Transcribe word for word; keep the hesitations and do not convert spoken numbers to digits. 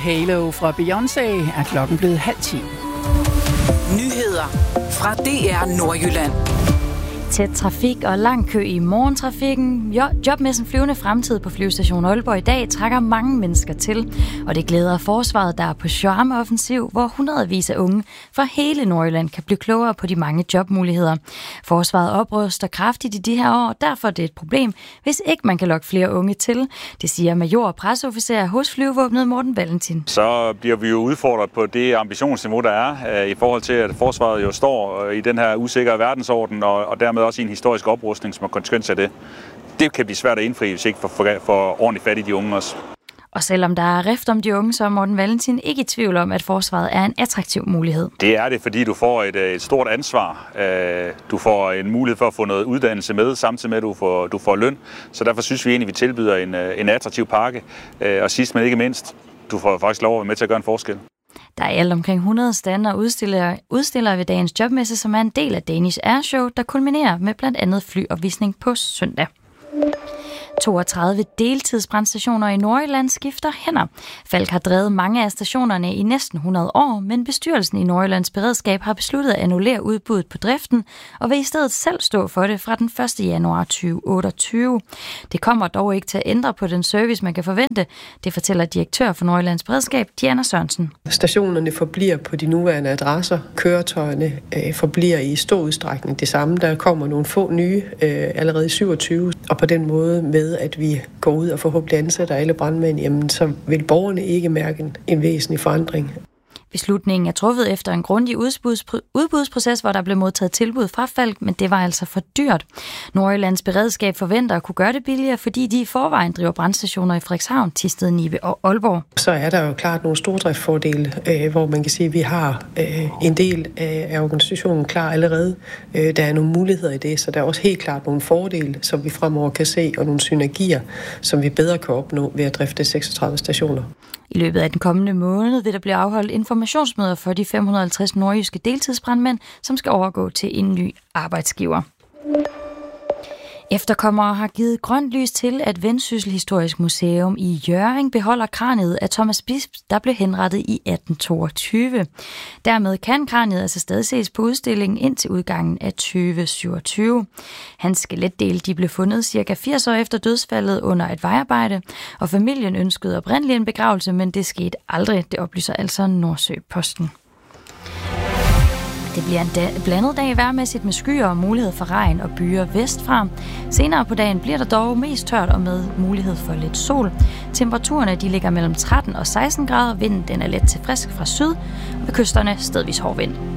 Halo fra Beyoncé er klokken blevet halv ti. Nyheder fra D R Nordjylland. Tæt trafik og lang kø i morgentrafikken. Jo, jobmessen Flyvende Fremtid på Flyvestation Aalborg i dag trækker mange mennesker til. Og det glæder forsvaret, der er på charmeoffensiv, hvor hundredvis af unge fra hele Nordjylland kan blive klogere på de mange jobmuligheder. Forsvaret opruster kraftigt i de her år, og derfor er det et problem, hvis ikke man kan lokke flere unge til. Det siger major og presseofficer hos Flyvevåbnet Morten Valentin. Så bliver vi jo udfordret på det ambitionsniveau, der er i forhold til, at forsvaret jo står i den her usikre verdensorden, og, og dermed også i en historisk oprustning, som er konsekvens af det. Det kan blive svært at indfri, hvis ikke for, for ordentligt fat i de unge også. Og selvom der er rift om de unge, så er Morten Valentin ikke i tvivl om, at forsvaret er en attraktiv mulighed. Det er det, fordi du får et, et stort ansvar. Du får en mulighed for at få noget uddannelse med, samtidig med, at du får, du får løn. Så derfor synes vi egentlig, at vi tilbyder en, en attraktiv pakke. Og sidst men ikke mindst, du får faktisk lov at være med til at gøre en forskel. Der er alt omkring hundrede stander og udstillere, udstillere ved dagens jobmesse, som er en del af Danish Air Show, der kulminerer med blandt andet flyopvisning på søndag. toogtredive deltidsbrandstationer i Nordjylland skifter hænder. Falk har drevet mange af stationerne i næsten hundrede år, men bestyrelsen i Nordjyllands Beredskab har besluttet at annullere udbuddet på driften og vil i stedet selv stå for det fra den første januar to tusind og otteogtyve. Det kommer dog ikke til at ændre på den service, man kan forvente. Det fortæller direktør for Nordjyllands Beredskab, Diana Sørensen. Stationerne forbliver på de nuværende adresser. Køretøjerne øh, forbliver i stor udstrækning det samme. Der kommer nogle få nye øh, allerede i syvogtyve, og på den måde med at vi går ud og forhåbentlig ansætter alle brandmænd, jamen, så vil borgerne ikke mærke en, en væsentlig forandring. Beslutningen er truffet efter en grundig udbudsproces, hvor der blev modtaget tilbud fra Falk, men det var altså for dyrt. Nordjyllands Beredskab forventer at kunne gøre det billigere, fordi de i forvejen driver brandstationer i Frederikshavn, Thisted, Nibe og Aalborg. Så er der jo klart nogle stordriftsfordele, øh, hvor man kan sige, at vi har øh, en del af, af organisationen klar allerede. Øh, der er nogle muligheder i det, så der er også helt klart nogle fordele, som vi fremover kan se, og nogle synergier, som vi bedre kan opnå ved at drifte seksogtredive stationer. I løbet af den kommende måned vil der blive afholdt informationsmøder for de fem hundrede og halvtreds nordjyske deltidsbrandmænd, som skal overgå til en ny arbejdsgiver. Efterkommere har givet grønt lys til, at Vendsyssel Historisk Museum i Hjørring beholder kraniet af Thomas Bisp, der blev henrettet i atten toogtyve. Dermed kan kraniet altså stadig ses på udstillingen indtil udgangen af tyve syvogtyve. Hans skeletdele de blev fundet cirka firs år efter dødsfaldet under et vejarbejde, og familien ønskede oprindeligt en begravelse, men det skete aldrig. Det oplyser altså Nordsøposten. Det bliver en da- blandet dag vejrmæssigt med skyer og mulighed for regn og byer vestfra. Senere på dagen bliver der dog mest tørt og med mulighed for lidt sol. Temperaturerne de ligger mellem tretten og seksten grader. Vinden den er let til frisk fra syd, og ved kysterne stedvis hård vind.